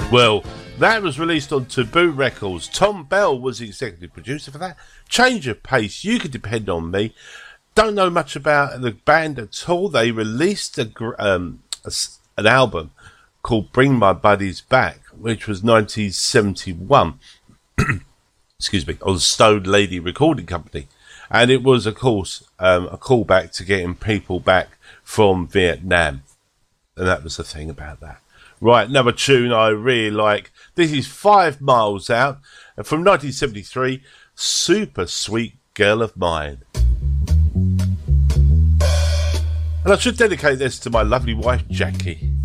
Well, that was released on Taboo Records. Tom Bell was the executive producer for that. Change of Pace, You Can Depend on Me. Don't know much about the band at all. They released an album called Bring My Buddies Back, which was 1971. Excuse me, on Stone Lady Recording Company. And it was, of course, a callback to getting people back from Vietnam. And that was the thing about that. Right, another tune I really like. This is 5 Miles Out. And from 1973, Super Sweet Girl of Mine. And I should dedicate this to my lovely wife, Jackie.